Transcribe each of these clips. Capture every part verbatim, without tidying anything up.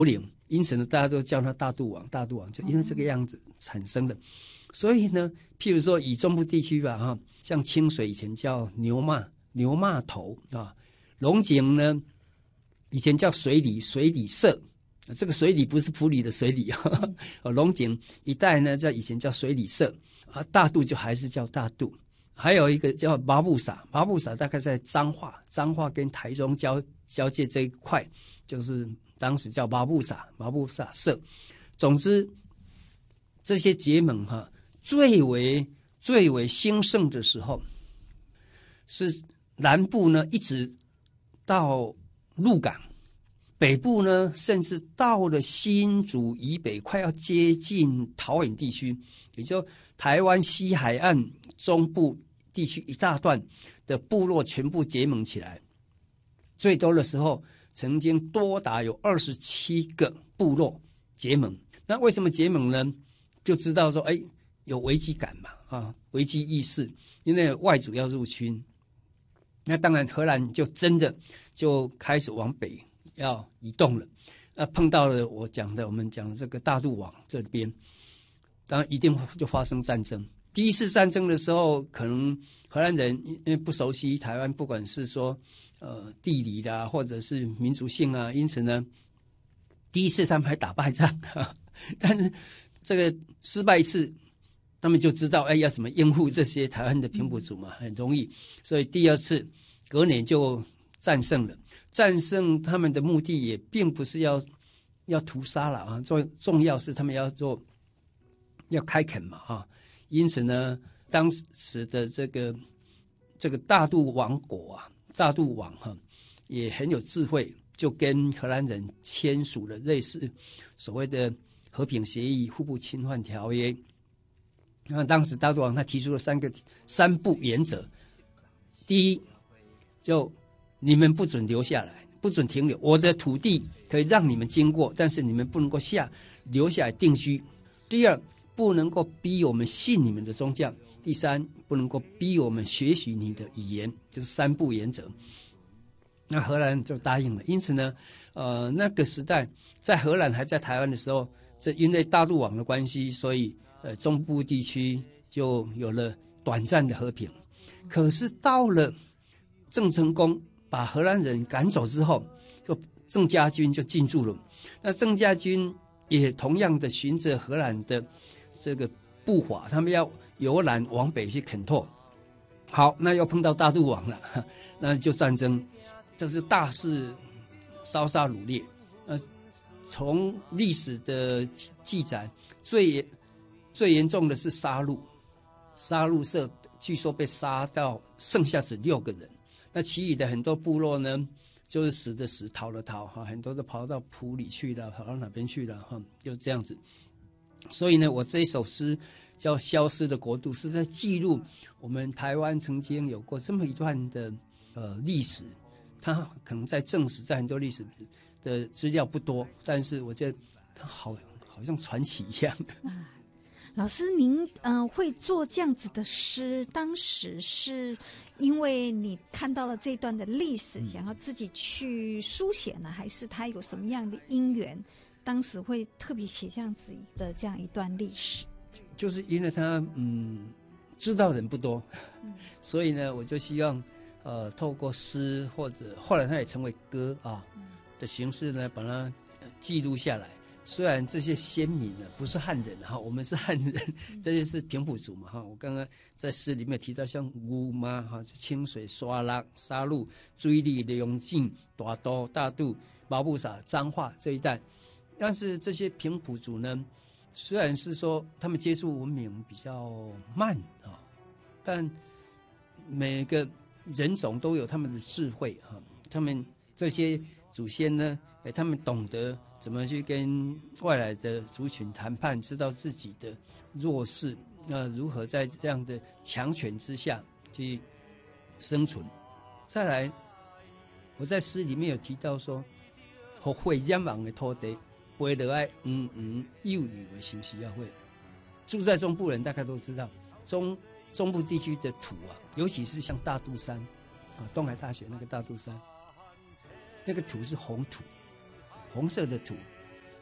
岭，因此呢，大家都叫它大肚王，大肚王就因为这个样子产生的。所以呢，譬如说以中部地区吧，哈，像清水以前叫牛骂牛骂头啊，龙井呢以前叫水里水里社，这个水里不是埔里的水里啊，龙井一带呢叫以前叫水里社啊，大肚就还是叫大肚。还有一个叫麻布撒，麻布撒大概在彰化，彰化跟台中交交界这一块，就是当时叫麻布撒，麻布撒社。总之，这些结盟哈，最为最为兴盛的时候，是南部呢一直到鹿港，北部呢甚至到了新竹以北，快要接近桃园地区，也就台湾西海岸中部地区一大段的部落全部结盟起来，最多的时候曾经多达有二十七个部落结盟。那为什么结盟呢？就知道说，哎，有危机感嘛，啊，危机意识，因为外族要入侵。那当然，荷兰就真的就开始往北要移动了。那碰到了我讲的，我们讲的这个大肚王这边，当然一定就发生战争。第一次战争的时候，可能荷兰人因为不熟悉台湾，不管是说呃地理啦，或者是民族性啊，因此呢，第一次他们还打败仗，啊，但是这个失败一次，他们就知道哎要怎么应付这些台湾的平埔族嘛，很容易。所以第二次隔年就战胜了，战胜他们的目的也并不是要要屠杀了啊，重重要是他们要做要开垦嘛啊。因此呢，当时的这个这个大肚王国啊，大肚王哈、啊、也很有智慧，就跟荷兰人签署了类似所谓的和平协议、互不侵犯条约。那当时大肚王他提出了三个三不原则：第一，就你们不准留下来，不准停留，我的土地可以让你们经过，但是你们不能够下留下来定居。第二，不能够逼我们信你们的宗教。第三，不能够逼我们学习你的语言，就是三不原则。那荷兰就答应了。因此呢，呃，那个时代在荷兰还在台湾的时候，这因为大陆网的关系，所以呃中部地区就有了短暂的和平。可是到了郑成功把荷兰人赶走之后，就郑家军就进驻了。那郑家军也同样的循着荷兰的这个步伐，他们要由南往北去垦拓。好，那又碰到大肚王了，那就战争，这是大肆烧杀掳掠。呃，从历史的记载，最最严重的是杀戮，杀戮社据说被杀到剩下只六个人。那其余的很多部落呢，就是死的死，逃的逃，哈，很多都跑到埔里去了，跑到哪边去了，哈，就这样子。所以呢，我这一首诗叫《消失的国度》，是在记录我们台湾曾经有过这么一段的呃历史。它可能在正史，在很多历史的资料不多，但是我觉得它好好像传奇一样。 啊，老师您呃会做这样子的诗，当时是因为你看到了这段的历史，嗯、想要自己去书写呢，还是它有什么样的因缘？当时会特别写这样子的这样一段历史， 就是因为他嗯知道人不多，嗯、所以呢，我就希望呃透过诗或者后来它也成为歌啊、嗯、的形式呢，把它记录下来。虽然这些先民呢不是汉人哈，我们是汉人，嗯、这些是平埔族嘛哈。我刚刚在诗里面提到像乌妈哈、清水、刷拉、沙鹿、追利、龙井、大都、大肚、毛布撒、彰化这一带。但是这些平埔族呢，虽然是说他们接触文明比较慢啊，但每个人种都有他们的智慧啊。他们这些祖先呢，哎，他们懂得怎么去跟外来的族群谈判，知道自己的弱势，那如何在这样的强权之下去生存。再来，我在诗里面有提到说，和会染网的土地。回得爱嗯嗯又以为休息要会，住在中部人大概都知道，中中部地区的土啊，尤其是像大肚山啊，东海大学那个大肚山，那个土是红土，红色的土，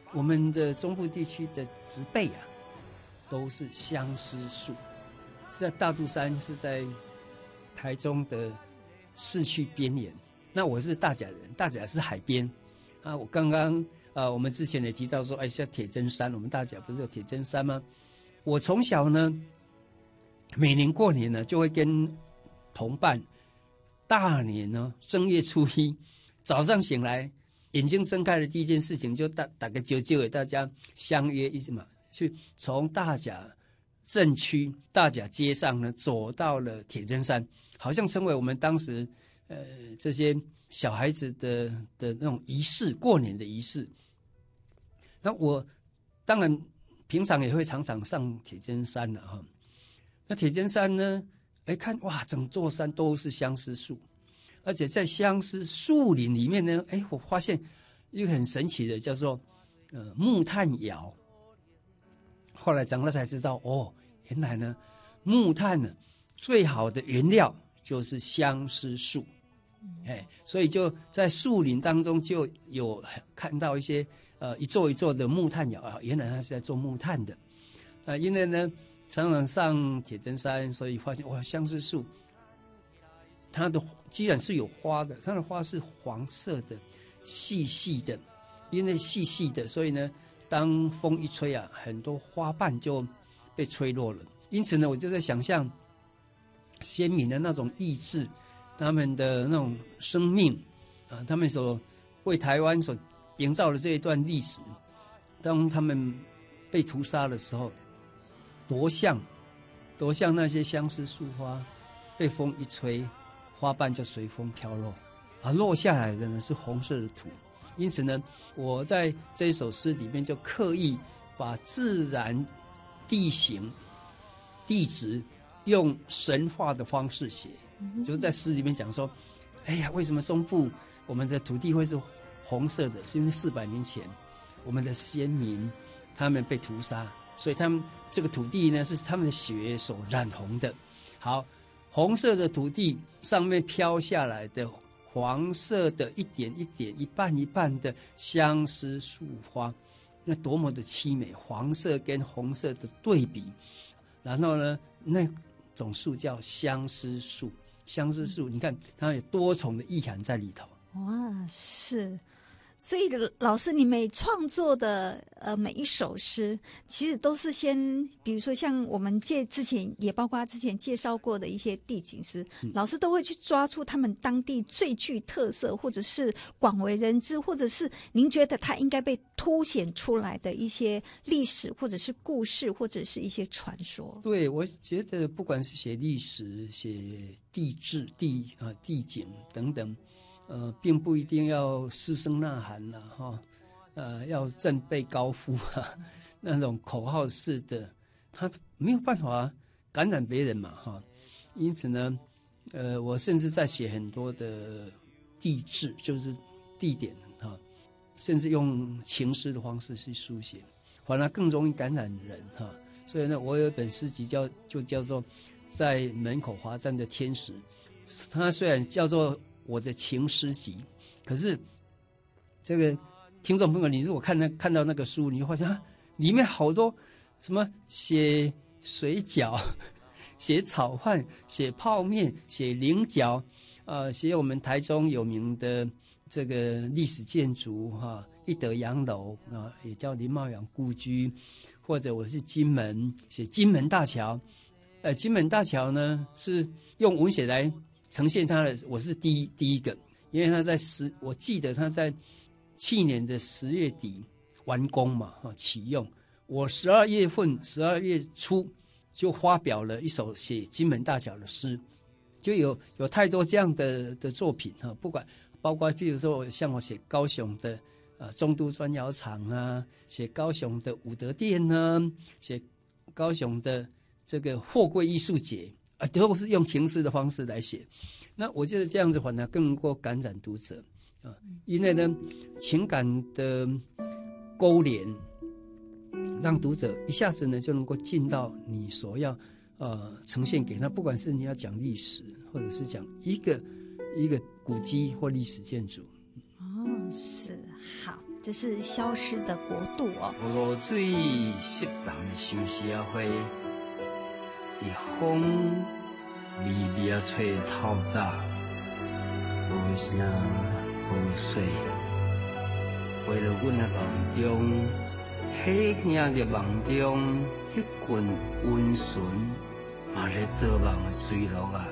我们的中部地区的植被啊，都是相思树，是在大肚山，是在台中的市区边缘。那我是大甲人，大甲是海边啊。我刚刚呃，我们之前也提到说，哎，像铁砧山，我们大甲不是有铁砧山吗？我从小呢，每年过年呢，就会跟同伴，大年呢正月初一早上醒来，眼睛睁开的第一件事情就打打个啾啾给大家相约一起嘛，去从大甲镇区大甲街上呢走到了铁砧山，好像成为我们当时呃这些小孩子的的那种仪式，过年的仪式。那我当然平常也会常常上铁砧山的哈。那铁砧山呢，哎看哇，整座山都是相思树，而且在相思树林里面呢，哎我发现一个很神奇的叫做呃木炭窑。后来长大才知道，哦，原来呢木炭呢最好的原料就是相思树。哎，所以就在树林当中就有看到一些呃一座一座的木炭窑啊，原来他是在做木炭的。呃，因为呢常常上铁砧山，所以发现哇，相思树它的既然是有花的，它的花是黄色的、细细的，因为细细的，所以呢，当风一吹啊，很多花瓣就被吹落了。因此呢，我就在想象先民的那种意志。他们的那种生命啊，他们所为台湾所营造的这一段历史，当他们被屠杀的时候，多像多像那些相思树花，被风一吹，花瓣就随风飘落，而落下来的呢是红色的土。因此呢，我在这一首诗里面就刻意把自然地形、地质用神话的方式写。就是在诗里面讲说，哎呀，为什么中部我们的土地会是红色的？是因为四百年前我们的先民他们被屠杀，所以他们这个土地呢是他们的血所染红的。好，红色的土地上面飘下来的黄色的一点一点、一瓣一瓣的相思树花，那多么的凄美！黄色跟红色的对比，然后呢，那种树叫相思树。相思树，你看它有多重的意涵在里头。 哇，是，所以老师，你每创作的呃每一首诗，其实都是先，比如说像我们介之前也包括之前介绍过的一些地景诗，嗯、老师都会去抓出他们当地最具特色，或者是广为人知，或者是您觉得它应该被凸显出来的一些历史，或者是故事，或者是一些传说。 对，我觉得不管是写历史、写地质、地啊、呃、地景等等。呃，并不一定要嘶声呐喊呐、啊，哈，呃，要振臂高呼啊，那种口号式的，他没有办法感染别人嘛，哈。因此呢，呃，我甚至在写很多的地质，就是地点哈，甚至用情诗的方式去书写，反而更容易感染人哈。所以呢，我有一本诗集叫就叫做《在门口罚站的天使》，它虽然叫做我的情诗集，可是这个听众朋友，你如果看那看到那个书，你就发现啊，里面好多什么写水饺、写炒饭、写泡面、写菱角，呃，写我们台中有名的这个历史建筑哈、啊，一德洋楼啊，也叫林茂阳故居，或者我是金门写金门大桥，呃，金门大桥呢是用文写来呈现它的，我是第一第一个，因为他在十，我记得他在去年的十月底完工嘛，哈，启用。我十二月份，十二月初就发表了一首写金门大桥的诗，就有有太多这样的的作品哈，不管包括譬如说像我写高雄的呃中都砖窑厂啊，写高雄的武德殿呢，写高雄的这个货柜艺术节。啊，都是用情诗的方式来写，那我觉得这样子反而更能够感染读者啊，因为呢，情感的勾连，让读者一下子呢就能够进到你所要呃呈现给他，不管是你要讲历史，或者是讲一个一个古迹或历史建筑。 哦，是好。 这是消失的国度哦。 露水湿淡像社会，伫风微微啊吹透早，无声无水，飞到阮的梦中，迄兄的梦中，迄群温顺嘛咧做梦的水路啊。